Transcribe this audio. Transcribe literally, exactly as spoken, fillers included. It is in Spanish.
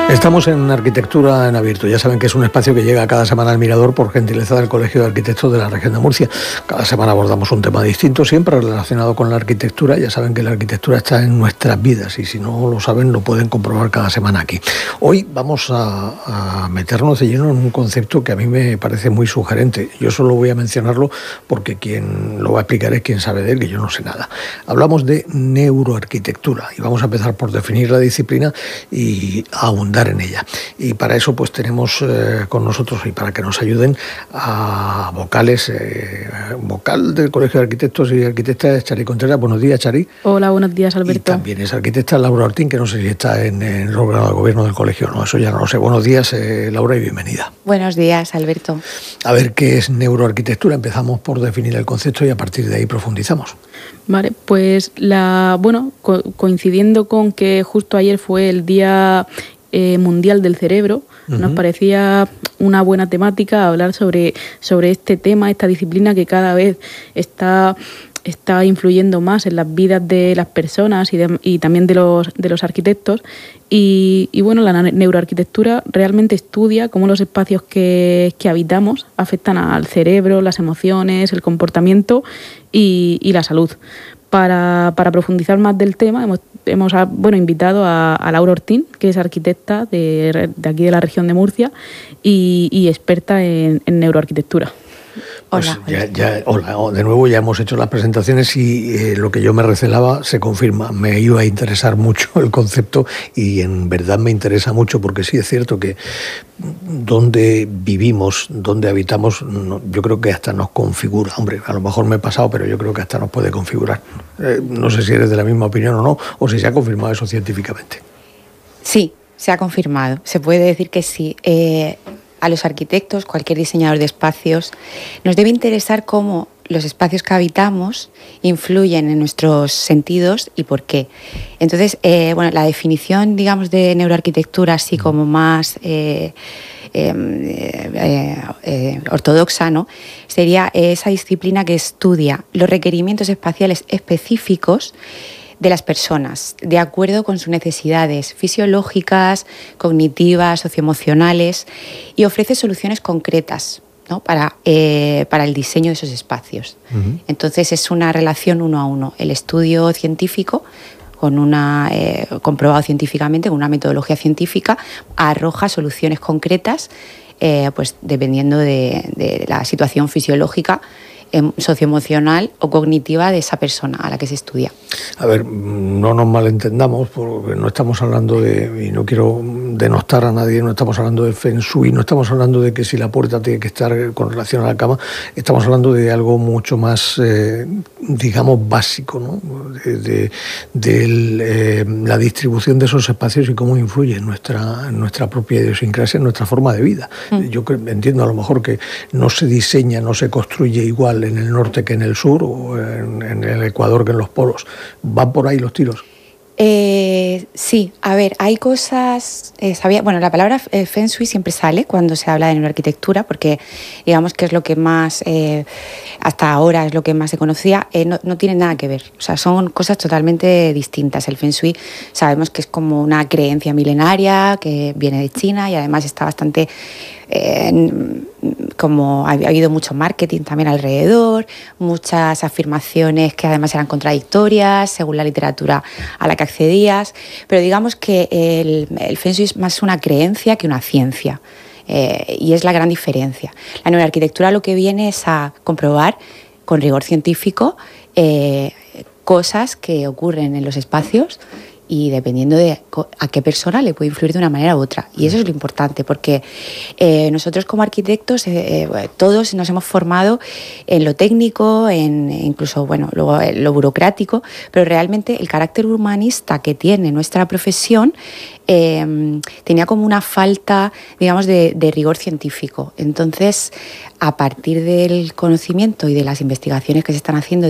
Estamos en Arquitectura en Abierto. Ya saben que es un espacio que llega cada semana al Mirador por gentileza del Colegio de Arquitectos de la región de Murcia. Cada semana abordamos un tema distinto, siempre relacionado con la arquitectura. Ya saben que la arquitectura está en nuestras vidas y si no lo saben lo pueden comprobar cada semana aquí. Hoy vamos a, a meternos de lleno en un concepto que a mí me parece muy sugerente. Yo solo voy a mencionarlo porque quien lo va a explicar es quien sabe de él, que yo no sé nada. Hablamos de neuroarquitectura y vamos a empezar por definir la disciplina y ahondar en ella. Y para eso pues tenemos eh, con nosotros y para que nos ayuden a vocales, eh, vocal del Colegio de Arquitectos y Arquitectas, Chari Contreras. Buenos días, Chari. Hola, buenos días, Alberto. Y también es arquitecta Laura Ortín, que no sé si está en, en el órgano de gobierno del colegio, no, eso ya no lo sé. Buenos días, eh, Laura, y bienvenida. Buenos días, Alberto. A ver, ¿qué es neuroarquitectura? Empezamos por definir el concepto y a partir de ahí profundizamos. Vale, pues la bueno co- coincidiendo con que justo ayer fue el Día eh, Mundial del Cerebro, uh-huh. nos parecía una buena temática hablar sobre, sobre este tema, esta disciplina que cada vez está... está influyendo más en las vidas de las personas y, de, y también de los, de los arquitectos. Y, y bueno, la neuroarquitectura realmente estudia cómo los espacios que, que habitamos afectan al cerebro, las emociones, el comportamiento y, y la salud. Para, para profundizar más del tema, hemos, hemos bueno, invitado a, a Laura Ortín, que es arquitecta de, de aquí de la región de Murcia y, y experta en, en neuroarquitectura. Pues hola, ya, ya, hola, de nuevo ya hemos hecho las presentaciones y eh, lo que yo me recelaba se confirma. Me iba a interesar mucho el concepto y en verdad me interesa mucho porque sí es cierto que donde vivimos, donde habitamos, no, yo creo que hasta nos configura. Hombre, a lo mejor me he pasado, pero yo creo que hasta nos puede configurar. Eh, no sé si eres de la misma opinión o no, o si se ha confirmado eso científicamente. Sí, se ha confirmado. Se puede decir que sí. Eh... A los arquitectos, cualquier diseñador de espacios, nos debe interesar cómo los espacios que habitamos influyen en nuestros sentidos y por qué. Entonces, eh, bueno, la definición, digamos, de neuroarquitectura, así como más eh, eh, eh, eh, ortodoxa, ¿no?, sería esa disciplina que estudia los requerimientos espaciales específicos de las personas, de acuerdo con sus necesidades fisiológicas, cognitivas, socioemocionales, y ofrece soluciones concretas, ¿no?, para, eh, para el diseño de esos espacios. Uh-huh. Entonces es una relación uno a uno. El estudio científico, con una, eh, comprobado científicamente, con una metodología científica, arroja soluciones concretas, eh, pues dependiendo de, de la situación fisiológica, socioemocional o cognitiva de esa persona a la que se estudia. A ver, no nos malentendamos, porque no estamos hablando de, y no quiero denostar a nadie, no estamos hablando de Feng Shui, no estamos hablando de que si la puerta tiene que estar con relación a la cama, estamos hablando de algo mucho más, eh, digamos, básico, ¿no?, de, de, de el, eh, la distribución de esos espacios y cómo influye en nuestra, en nuestra propia idiosincrasia, en nuestra forma de vida. Mm. Yo creo, entiendo a lo mejor que no se diseña, no se construye igual en el norte que en el sur, o en, en el Ecuador que en los polos. ¿Van por ahí los tiros? Eh, sí, a ver, hay cosas... Eh, sabía, bueno, la palabra eh, Feng Shui siempre sale cuando se habla de neuroarquitectura, porque digamos que es lo que más, eh, hasta ahora es lo que más se conocía, eh, no, no tiene nada que ver. O sea, son cosas totalmente distintas. El Feng Shui sabemos que es como una creencia milenaria que viene de China y además está bastante... Eh, como ha habido mucho marketing también alrededor, muchas afirmaciones que además eran contradictorias según la literatura a la que accedías, pero digamos que el, el Feng Shui es más una creencia que una ciencia, eh, y es la gran diferencia. La neuroarquitectura lo que viene es a comprobar con rigor científico eh, cosas que ocurren en los espacios y dependiendo de a qué persona le puede influir de una manera u otra. Y eso es lo importante, porque eh, nosotros como arquitectos eh, eh, todos nos hemos formado en lo técnico, en incluso bueno, luego en lo burocrático, pero realmente el carácter humanista que tiene nuestra profesión eh, tenía como una falta, digamos, de, de rigor científico. Entonces, a partir del conocimiento y de las investigaciones que se están haciendo